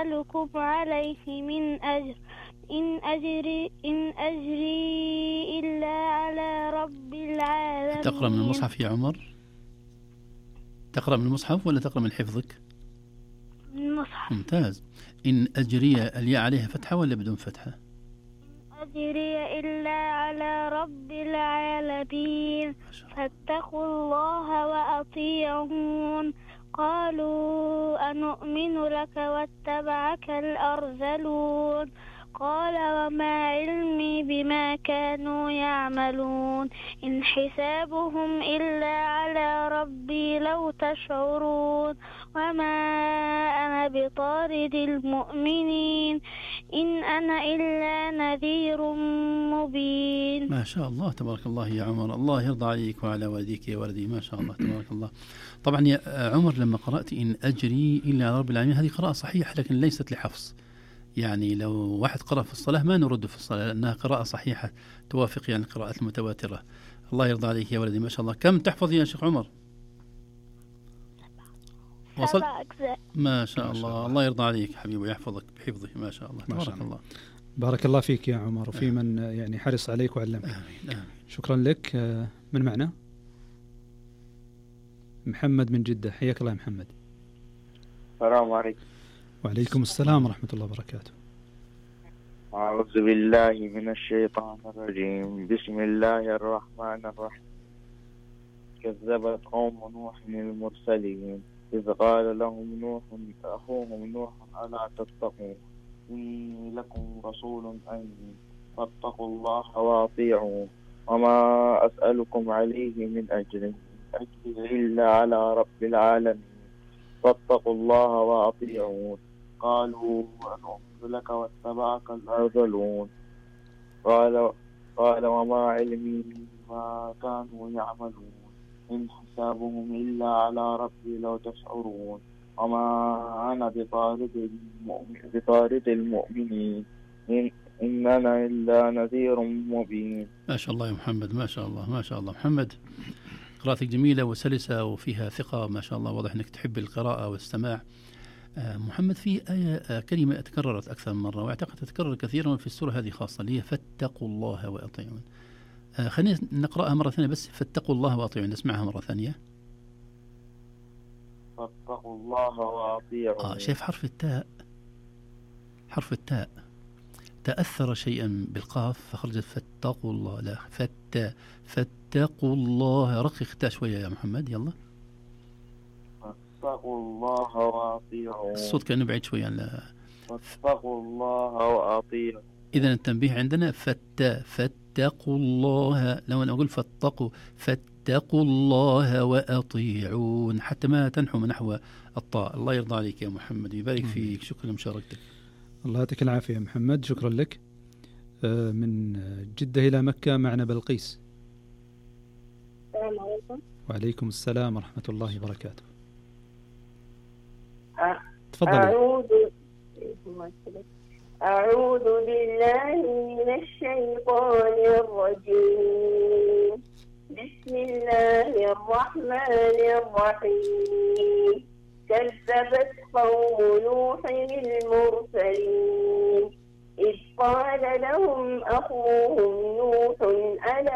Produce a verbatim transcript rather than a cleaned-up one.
أسألكم عليه من أجر إن أجري إن أجري إلا على رب العالمين. تقرأ من المصحف يا عمر؟ تقرأ من المصحف ولا تقرأ من حفظك؟ من المصحف. ممتاز. إن أجري الياء عليها فتحة ولا بدون فتحة؟ أجري إلا على رب العالمين فاتقوا الله وأطيعون. قالوا أنؤمن لك واتبعك الأرذلون قال وما علمي بما كانوا يعملون إن حسابهم إلا على ربي لو تشعرون وما أنا بطارد المؤمنين إن أنا إلا نذير مبين. ما شاء الله تبارك الله يا عمر، الله يرضى عليك وعلى والديك يا ولدي، ما شاء الله تبارك الله. طبعا يا عمر لما قرأت إن أجري إلا على رب العالمين هذه قراءة صحيحة لكن ليست لحفص، يعني لو واحد قرأ في الصلاة ما نرد في الصلاة لأنها قراءة صحيحة توافق يعني القراءات المتواترة. الله يرضى عليك يا ولدي ما شاء الله. كم تحفظ يا شيخ عمر؟ وصل؟ ما شاء الله. الله يرضى عليك حبيبي ويحفظك بحفظه ما شاء الله تبارك الله. الله بارك الله فيك يا عمر وفي من يعني حرص عليك وعلمك. آمين. آمين. شكرا لك. من معنا؟ محمد من جدة، حياك الله يا محمد. السلام عليكم. وعليكم السلام ورحمة الله وبركاته. أعوذ بالله من الشيطان الرجيم. بسم الله الرحمن الرحيم. كذبت قوم نوح المرسلين إذ قال لهم نوح أخوهم نوح ألا تتقون إني لكم رسول أمين فاتقوا الله وأطيعون وما أسألكم عليه من أجر أجر إلا على رب العالمين فاتقوا الله وأطيعون. قالوا أنؤمن لك واتبعك الأرذلون قال قال وما علمي ما كانوا يعملون إن حسابهم إلا على ربي لو تشعرون وما أنا بطارد المؤمن بطارد المؤمنين إن, إن أنا إلا نذير مبين. ما شاء الله يا محمد ما شاء الله ما شاء الله. محمد قراءتك جميلة وسلسة وفيها ثقة ما شاء الله، واضح أنك تحب القراءة والسماع. محمد في آية كلمة تكررت أكثر من مرة وأعتقد تتكرر كثيرا في السورة هذه خاصة اللي هي فاتقوا الله وأطيعون. خلينا نقرأها مرة ثانية بس فاتقوا الله وأطيعون، نسمعها مرة ثانية. فاتقوا الله وأطيعون. آه شايف حرف التاء، حرف التاء تأثر شيئا بالقاف فخرجت فاتقوا الله، لا فت فاتقوا الله. رقق التاء شوية يا محمد يلا. فاتقوا الله وأطيعون. الصوت كأنه بعيد شوية. لا فاتقوا الله وأطيعون. إذن التنبيه عندنا فت فاتقوا الله، لو أنا أقول فاتقوا فاتقوا الله وأطيعون حتى ما تنحو من نحو الطاء. الله يرضى عليك يا محمد ويبارك فيك. شكرا لمشاركتك. الله يعطيك العافية يا محمد. شكرا لك. من جدة إلى مكة معنا بلقيس. السلام عليكم. وعليكم السلام ورحمة الله وبركاته. تفضل. أعوذ أعوذ بالله من الشيطان الرجيم. بسم الله الرحمن الرحيم. كذبت قوم نوح المرسلين إذ قال لهم أخوهم نوح ألا